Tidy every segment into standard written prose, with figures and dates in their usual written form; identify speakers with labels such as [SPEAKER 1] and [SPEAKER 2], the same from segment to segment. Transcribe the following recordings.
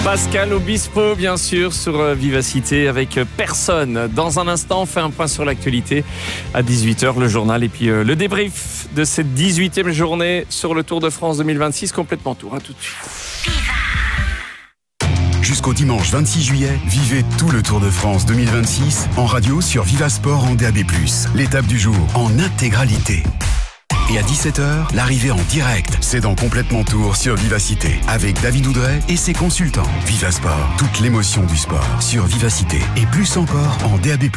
[SPEAKER 1] Pascal Obispo, bien sûr, sur Vivacité avec personne. Dans un instant, on fait un point sur l'actualité. À 18h, le journal et puis le débrief de cette 18e journée sur le Tour de France 2026. Complètement tour. À tout de suite.
[SPEAKER 2] Jusqu'au dimanche 26 juillet, vivez tout le Tour de France 2026 en radio sur Vivasport en DAB+. L'étape du jour en intégralité. Et à 17h, l'arrivée en direct, c'est dans Complètement Tour sur Vivacité, avec David Oudret et ses consultants. Vivasport, toute l'émotion du sport sur Vivacité, et plus encore en DAB+.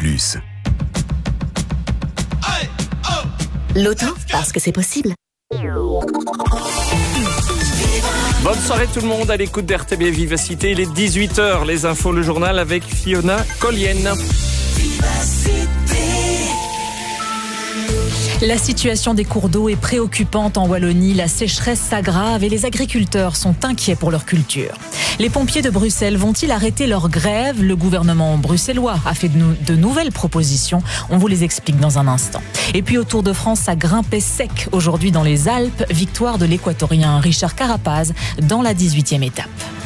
[SPEAKER 3] L'auto, parce que c'est possible.
[SPEAKER 1] Bonne soirée tout le monde à l'écoute d'RTB Vivacité. Il est 18h, les infos, le journal avec Fiona Collienne.
[SPEAKER 4] La situation des cours d'eau est préoccupante en Wallonie. La sécheresse s'aggrave et les agriculteurs sont inquiets pour leur culture. Les pompiers de Bruxelles vont-ils arrêter leur grève ? Le gouvernement bruxellois a fait de nouvelles propositions. On vous les explique dans un instant. Et puis au Tour de France, ça grimpait sec aujourd'hui dans les Alpes. Victoire de l'Équatorien Richard Carapaz dans la 18e étape.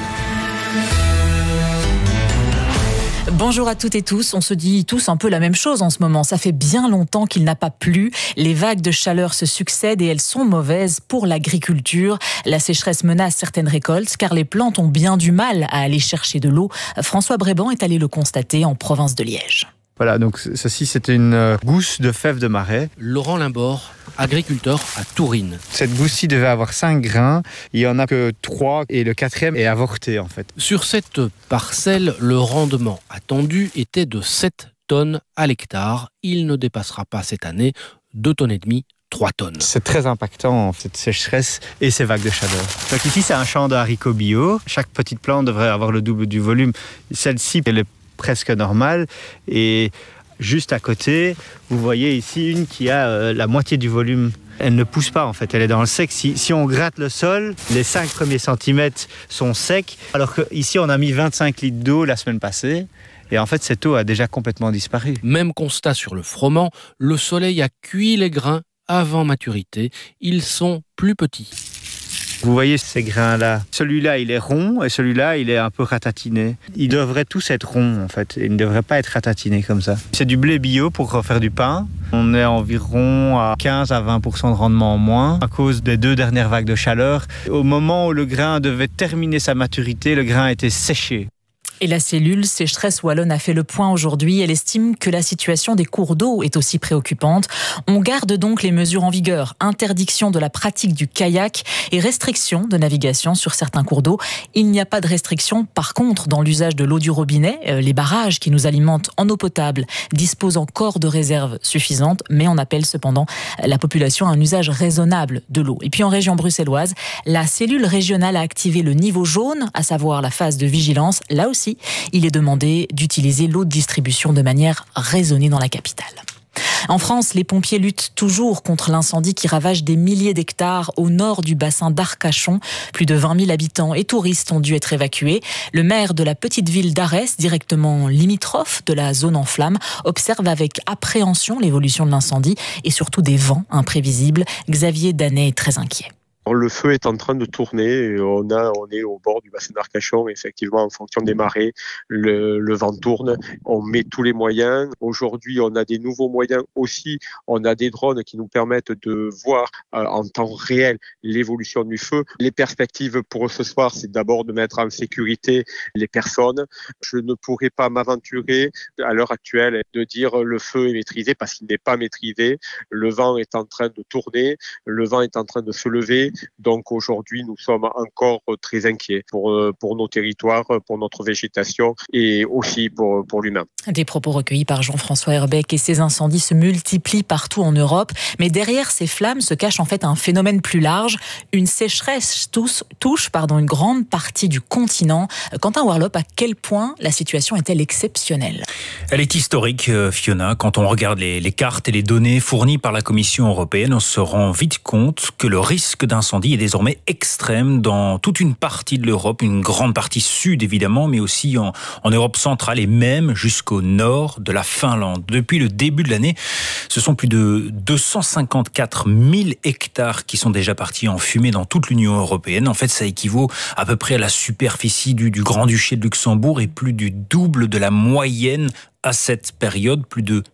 [SPEAKER 4] Bonjour à toutes et tous, on se dit tous un peu la même chose en ce moment. Ça fait bien longtemps qu'il n'a pas plu. Les vagues de chaleur se succèdent et elles sont mauvaises pour l'agriculture. La sécheresse menace certaines récoltes car les plantes ont bien du mal à aller chercher de l'eau. François Bréban est allé le constater en province de Liège.
[SPEAKER 5] Voilà, donc ceci c'était une gousse de fèves de marais.
[SPEAKER 6] Laurent Limbord, agriculteur à Tourine.
[SPEAKER 5] Cette gousse-ci devait avoir 5 grains, il n'y en a que 3 et le 4e est avorté en fait.
[SPEAKER 6] Sur cette parcelle, le rendement attendu était de 7 tonnes à l'hectare. Il ne dépassera pas cette année 2,5 tonnes. 3 tonnes.
[SPEAKER 5] C'est très impactant, cette sécheresse et ces vagues de chaleur. Donc ici c'est un champ de haricots bio. Chaque petite plante devrait avoir le double du volume. Celle-ci, elle est presque normale et juste à côté, vous voyez ici une qui a la moitié du volume. Elle ne pousse pas en fait, elle est dans le sec. Si on gratte le sol, les 5 premiers centimètres sont secs, alors qu'ici on a mis 25 litres d'eau la semaine passée. Et en fait, cette eau a déjà complètement disparu.
[SPEAKER 6] Même constat sur le froment, le soleil a cuit les grains avant maturité. Ils sont plus petits.
[SPEAKER 5] Vous voyez ces grains-là. Celui-là, il est rond et celui-là, il est un peu ratatiné. Ils devraient tous être ronds, en fait. Ils ne devraient pas être ratatinés comme ça. C'est du blé bio pour faire du pain. On est environ à 15 à 20% de rendement en moins à cause des 2 dernières vagues de chaleur. Au moment où le grain devait terminer sa maturité, le grain était séché.
[SPEAKER 4] Et la cellule Sécheresse Wallonne a fait le point aujourd'hui. Elle estime que la situation des cours d'eau est aussi préoccupante. On garde donc les mesures en vigueur. Interdiction de la pratique du kayak et restriction de navigation sur certains cours d'eau. Il n'y a pas de restriction, par contre, dans l'usage de l'eau du robinet. Les barrages qui nous alimentent en eau potable disposent encore de réserves suffisantes, mais on appelle cependant la population à un usage raisonnable de l'eau. Et puis en région bruxelloise, la cellule régionale a activé le niveau jaune, à savoir la phase de vigilance. Là aussi, il est demandé d'utiliser l'eau de distribution de manière raisonnée dans la capitale. En France, les pompiers luttent toujours contre l'incendie qui ravage des milliers d'hectares au nord du bassin d'Arcachon. Plus de 20 000 habitants et touristes ont dû être évacués. Le maire de la petite ville d'Arès, directement limitrophe de la zone en flammes, observe avec appréhension l'évolution de l'incendie et surtout des vents imprévisibles. Xavier Danet est très inquiet.
[SPEAKER 7] Le feu est en train de tourner, et on est au bord du bassin d'Arcachon, effectivement en fonction des marées, le vent tourne, on met tous les moyens. Aujourd'hui on a des nouveaux moyens aussi, on a des drones qui nous permettent de voir en temps réel l'évolution du feu. Les perspectives pour ce soir, c'est d'abord de mettre en sécurité les personnes. Je ne pourrais pas m'aventurer à l'heure actuelle de dire le feu est maîtrisé parce qu'il n'est pas maîtrisé. Le vent est en train de tourner, le vent est en train de se lever. Donc aujourd'hui, nous sommes encore très inquiets pour nos territoires, pour notre végétation et aussi pour l'humain.
[SPEAKER 4] Des propos recueillis par Jean-François Herbeck. Et ces incendies se multiplient partout en Europe. Mais derrière ces flammes se cache en fait un phénomène plus large. Une sécheresse touche une grande partie du continent. Quentin Warlop, à quel point la situation est-elle exceptionnelle ?
[SPEAKER 8] Elle est historique, Fiona. Quand on regarde les cartes et les données fournies par la Commission européenne, on se rend vite compte que le risque d'incendie d'incendie est désormais extrême dans toute une partie de l'Europe, une grande partie sud évidemment, mais aussi en Europe centrale et même jusqu'au nord de la Finlande. Depuis le début de l'année, ce sont plus de 254 000 hectares qui sont déjà partis en fumée dans toute l'Union européenne. En fait, ça équivaut à peu près à la superficie du Grand-Duché de Luxembourg et plus du double de la moyenne à cette période. Plus de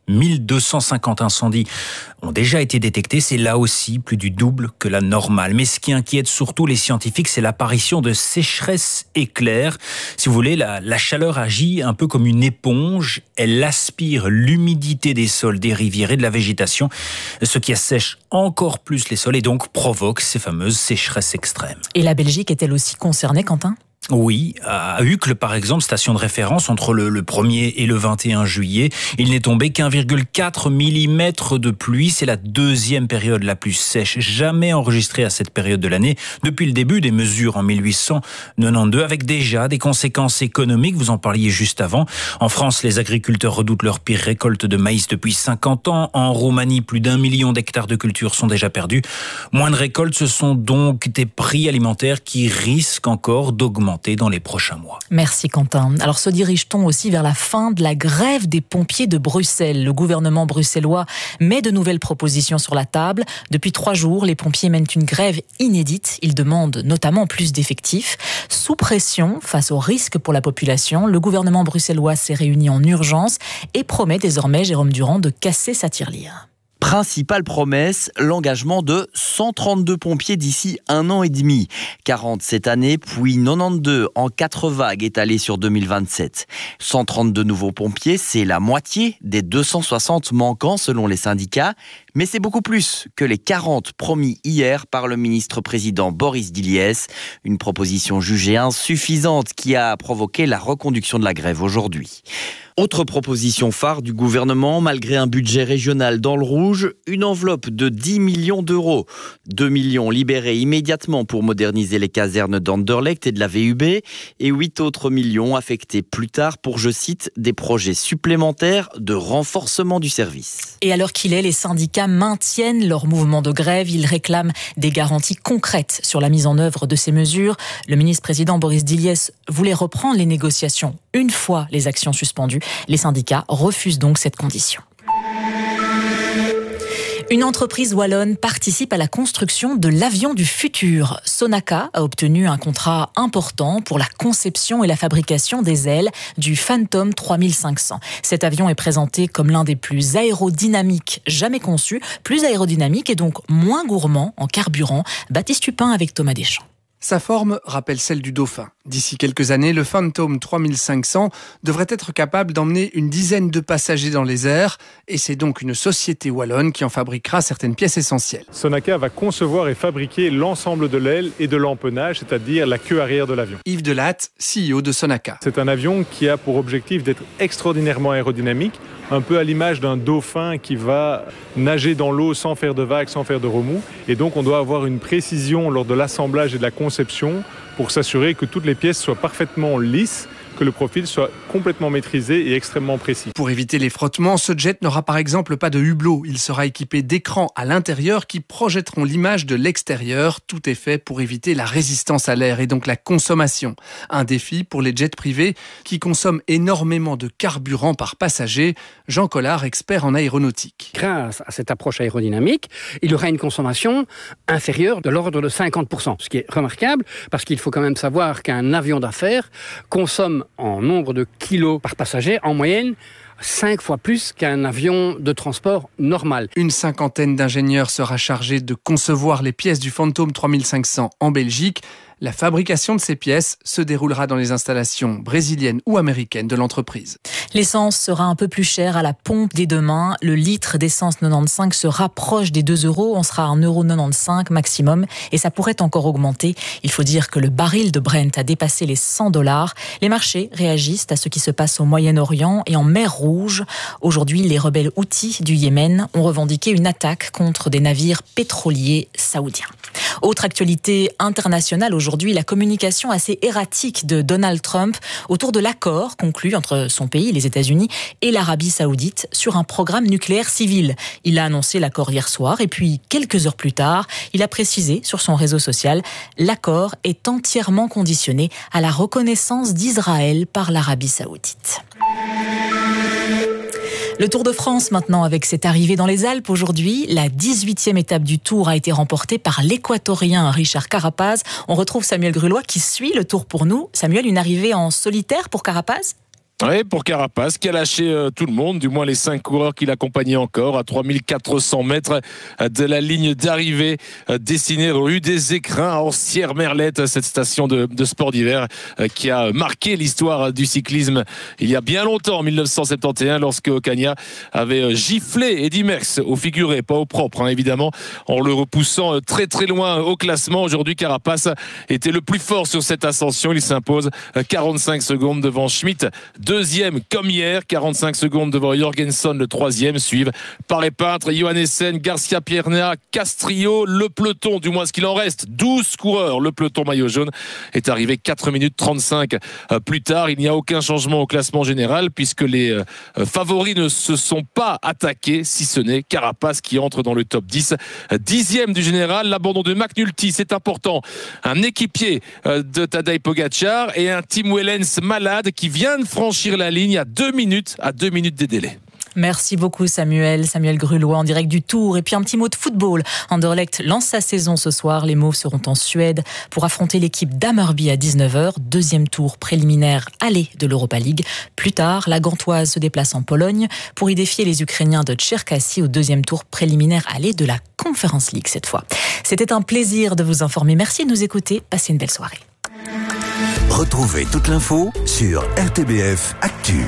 [SPEAKER 8] 1250 incendies ont déjà été détectés. C'est là aussi plus du double que la normale. Mais ce qui inquiète surtout les scientifiques, c'est l'apparition de sécheresses éclairs. Si vous voulez, la chaleur agit un peu comme une éponge. Elle aspire l'humidité des sols, des rivières et de la végétation, ce qui assèche encore plus les sols et donc provoque ces fameuses sécheresses extrêmes. Et
[SPEAKER 4] la Belgique est-elle aussi concernée, Quentin ?
[SPEAKER 8] Oui, à Uccle par exemple, station de référence, entre le 1er et le 21 juillet, il n'est tombé qu'1,4 mm de pluie. C'est la deuxième période la plus sèche jamais enregistrée à cette période de l'année depuis le début des mesures en 1892, avec déjà des conséquences économiques. Vous en parliez juste avant. En France, les agriculteurs redoutent leur pire récolte de maïs depuis 50 ans. En Roumanie, plus d'1 million d'hectares de culture sont déjà perdus. Moins de récoltes, ce sont donc des prix alimentaires qui risquent encore d'augmenter dans les prochains mois.
[SPEAKER 4] Merci Quentin. Alors se dirige-t-on aussi vers la fin de la grève des pompiers de Bruxelles ? Le gouvernement bruxellois met de nouvelles propositions sur la table. Depuis 3 jours, les pompiers mènent une grève inédite. Ils demandent notamment plus d'effectifs. Sous pression, face aux risques pour la population, le gouvernement bruxellois s'est réuni en urgence et promet désormais, Jérôme Durand, de casser sa tirelire.
[SPEAKER 3] Principale promesse, l'engagement de 132 pompiers d'ici 1 an et demi. 40 cette année, puis 92 en 4 vagues étalées sur 2027. 132 nouveaux pompiers, c'est la moitié des 260 manquants selon les syndicats. Mais c'est beaucoup plus que les 40 promis hier par le ministre-président Boris Diliès. Une proposition jugée insuffisante qui a provoqué la reconduction de la grève aujourd'hui. Autre proposition phare du gouvernement, malgré un budget régional dans le rouge, une enveloppe de 10 millions d'euros. 2 millions libérés immédiatement pour moderniser les casernes d'Anderlecht et de la VUB et 8 autres millions affectés plus tard pour, je cite, des projets supplémentaires de renforcement du service.
[SPEAKER 4] Et à l'heure qu'il est, les syndicats maintiennent leur mouvement de grève. Ils réclament des garanties concrètes sur la mise en œuvre de ces mesures. Le ministre-président Boris Diliès voulait reprendre les négociations une fois les actions suspendues. Les syndicats refusent donc cette condition. Une entreprise wallonne participe à la construction de l'avion du futur. Sonaca a obtenu un contrat important pour la conception et la fabrication des ailes du Phantom 3500. Cet avion est présenté comme l'un des plus aérodynamiques jamais conçus, plus aérodynamique et donc moins gourmand en carburant. Baptiste Tupin avec Thomas Deschamps.
[SPEAKER 9] Sa forme rappelle celle du Dauphin. D'ici quelques années, le Phantom 3500 devrait être capable d'emmener une dizaine de passagers dans les airs et c'est donc une société wallonne qui en fabriquera certaines pièces essentielles.
[SPEAKER 10] Sonaca va concevoir et fabriquer l'ensemble de l'aile et de l'empennage, c'est-à-dire la queue arrière de l'avion.
[SPEAKER 9] Yves Delatte, CEO de Sonaca.
[SPEAKER 10] C'est un avion qui a pour objectif d'être extraordinairement aérodynamique, un peu à l'image d'un dauphin qui va nager dans l'eau sans faire de vagues, sans faire de remous. Et donc on doit avoir une précision lors de l'assemblage et de la conception pour s'assurer que toutes les pièces soient parfaitement lisses, que le profil soit complètement maîtrisé et extrêmement précis.
[SPEAKER 9] Pour éviter les frottements, ce jet n'aura par exemple pas de hublot. Il sera équipé d'écrans à l'intérieur qui projetteront l'image de l'extérieur. Tout est fait pour éviter la résistance à l'air et donc la consommation. Un défi pour les jets privés qui consomment énormément de carburant par passager. Jean Collard, expert en aéronautique.
[SPEAKER 11] Grâce à cette approche aérodynamique, il y aura une consommation inférieure de l'ordre de 50%, ce qui est remarquable parce qu'il faut quand même savoir qu'un avion d'affaires consomme en nombre de kilos par passager, en moyenne, 5 fois plus qu'un avion de transport normal.
[SPEAKER 9] Une cinquantaine d'ingénieurs sera chargée de concevoir les pièces du Phantom 3500 en Belgique. La fabrication de ces pièces se déroulera dans les installations brésiliennes ou américaines de l'entreprise.
[SPEAKER 4] L'essence sera un peu plus chère à la pompe dès demain. Le litre d'essence 95 se rapproche des 2 €. On sera à 1,95 € maximum et ça pourrait encore augmenter. Il faut dire que le baril de Brent a dépassé les $100. Les marchés réagissent à ce qui se passe au Moyen-Orient et en mer Rouge. Aujourd'hui, les rebelles Houthis du Yémen ont revendiqué une attaque contre des navires pétroliers saoudiens. Autre actualité internationale aujourd'hui. aujourd'hui la communication assez erratique de Donald Trump autour de l'accord conclu entre son pays, les États-Unis, et l'Arabie Saoudite sur un programme nucléaire civil. Il a annoncé l'accord hier soir et puis quelques heures plus tard, il a précisé sur son réseau social « L'accord est entièrement conditionné à la reconnaissance d'Israël par l'Arabie Saoudite ». Le Tour de France maintenant avec cette arrivée dans les Alpes aujourd'hui. La 18e étape du Tour a été remportée par l'Équatorien Richard Carapaz. On retrouve Samuel Grulois qui suit le Tour pour nous. Samuel, une arrivée en solitaire pour Carapaz ?
[SPEAKER 12] Oui, pour Carapaz, qui a lâché tout le monde, du moins les 5 coureurs qui l'accompagnaient encore, à 3400 mètres de la ligne d'arrivée, dessinée rue des Écrins, à Ancières-Merlette, cette station de sport d'hiver qui a marqué l'histoire du cyclisme il y a bien longtemps, en 1971, lorsque Ocaña avait giflé Eddy Merckx au figuré, pas au propre, évidemment, en le repoussant très très loin au classement. Aujourd'hui, Carapaz était le plus fort sur cette ascension. Il s'impose 45 secondes devant Schmitt, deuxième comme hier, 45 secondes devant Jorgensen, le troisième. Suivent Paré Peintre, Johannessen, Garcia Pierna, Castrillo. Le peloton, du moins ce qu'il en reste, 12 coureurs. Le peloton maillot jaune est arrivé 4 minutes 35 plus tard. Il n'y a aucun changement au classement général puisque les favoris ne se sont pas attaqués, si ce n'est Carapaz qui entre dans le top 10. 10e du général, l'abandon de McNulty, c'est important. Un équipier de Tadej Pogačar et un Tim Wellens malade qui vient de franchir la ligne à 2 minutes des délais.
[SPEAKER 4] Merci beaucoup Samuel Grulois en direct du Tour. Et puis un petit mot de football. Anderlecht lance sa saison ce soir. Les Mauves seront en Suède pour affronter l'équipe d'Hammarby à 19h. Deuxième tour préliminaire aller de l'Europa League. Plus tard, la Gantoise se déplace en Pologne pour y défier les Ukrainiens de Tcherkassy au deuxième tour préliminaire aller de la Conference League cette fois. C'était un plaisir de vous informer. Merci de nous écouter. Passez une belle soirée.
[SPEAKER 13] Retrouvez toute l'info sur RTBF Actu.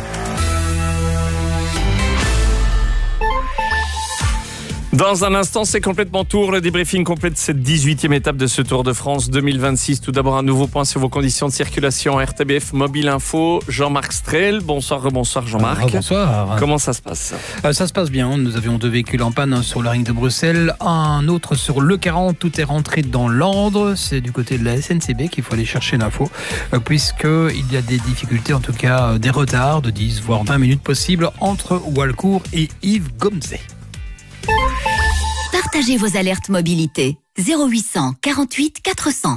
[SPEAKER 1] Dans un instant, c'est complètement Tour, le débriefing complet de cette 18e étape de ce Tour de France 2026. Tout d'abord, un nouveau point sur vos conditions de circulation RTBF Mobile Info. Jean-Marc Strel, bonsoir Jean-Marc.
[SPEAKER 14] Bonsoir.
[SPEAKER 1] Comment ça se passe ?
[SPEAKER 14] Ça se passe bien, nous avions 2 véhicules en panne sur la ligne de Bruxelles, un autre sur l'E40, tout est rentré dans l'Andre, c'est du côté de la SNCB qu'il faut aller chercher l'info, puisqu'il y a des difficultés, en tout cas des retards de 10 voire 20 minutes possibles entre Walcourt et Yves Gomzé.
[SPEAKER 15] Partagez vos alertes mobilité. 0800 48 400.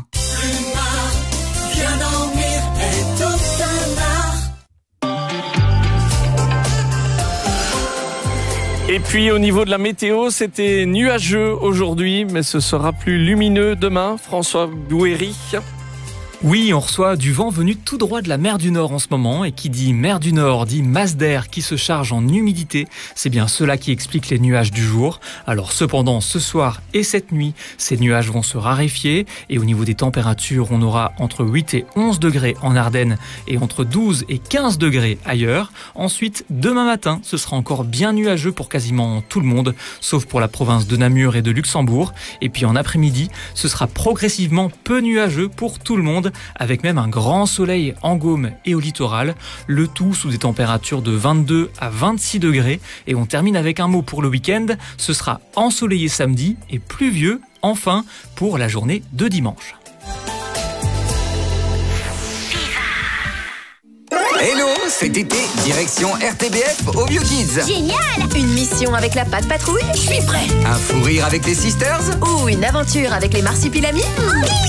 [SPEAKER 1] Et puis au niveau de la météo, c'était nuageux aujourd'hui, mais ce sera plus lumineux demain. François Bouéry.
[SPEAKER 16] Oui, on reçoit du vent venu tout droit de la mer du Nord en ce moment, et qui dit mer du Nord dit masse d'air qui se charge en humidité. C'est bien cela qui explique les nuages du jour. Alors cependant, ce soir et cette nuit, ces nuages vont se raréfier, et au niveau des températures, on aura entre 8 et 11 degrés en Ardennes et entre 12 et 15 degrés ailleurs. Ensuite, demain matin, ce sera encore bien nuageux pour quasiment tout le monde, sauf pour la province de Namur et de Luxembourg. Et puis en après-midi, ce sera progressivement peu nuageux pour tout le monde, avec même un grand soleil en Gaume et au littoral, le tout sous des températures de 22 à 26 degrés. Et on termine avec un mot pour le week-end, ce sera ensoleillé samedi et pluvieux, enfin, pour la journée de dimanche.
[SPEAKER 17] Hello, cet été, direction RTBF au Bio Kids.
[SPEAKER 18] Génial! Une mission avec la Patte Patrouille? Je suis prêt!
[SPEAKER 17] Un fou rire avec les Sisters?
[SPEAKER 18] Ou une aventure avec les Marsupilamis?